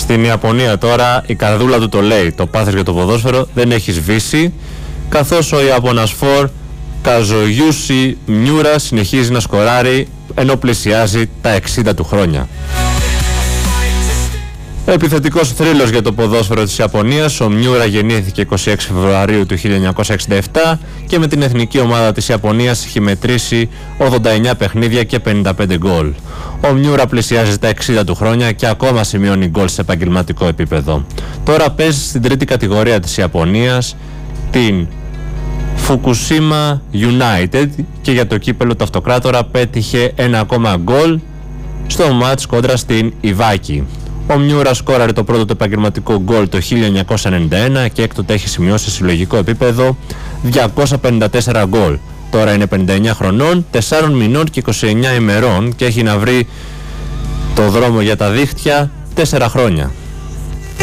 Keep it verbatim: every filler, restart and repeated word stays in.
Στην Ιαπωνία τώρα η καρδούλα του το λέει, το πάθος για το ποδόσφαιρο δεν έχει σβήσει, καθώς ο Ιαπωνας φορ Καζογιούσι Μιούρα συνεχίζει να σκοράρει ενώ πλησιάζει τα εξήντα του χρόνια. Επιθετικός θρύλος για το ποδόσφαιρο της Ιαπωνίας, ο Μιούρα γεννήθηκε εικοστή έκτη Φεβρουαρίου του χίλια εννιακόσια εξήντα επτά και με την εθνική ομάδα της Ιαπωνίας έχει μετρήσει ογδόντα εννέα παιχνίδια και πενήντα πέντε γκολ. Ο Μιούρα πλησιάζει τα εξήντα του χρόνια και ακόμα σημειώνει γκολ σε επαγγελματικό επίπεδο. Τώρα παίζει στην τρίτη κατηγορία της Ιαπωνίας, την Fukushima United, και για το κύπελο του Αυτοκράτορα πέτυχε ένα ακόμα γκολ στο μάτς κόντρα στην Ιβάκη. Ο Μιούρα σκόραρε το πρώτο του επαγγελματικό γκολ το χίλια εννιακόσια ενενήντα ένα και έκτοτε έχει σημειώσει συλλογικό επίπεδο διακόσια πενήντα τέσσερα γκολ. Τώρα είναι πενήντα εννέα χρονών, τεσσάρων μηνών και είκοσι εννέα ημερών και έχει να βρει το δρόμο για τα δίχτυα τέσσερα χρόνια.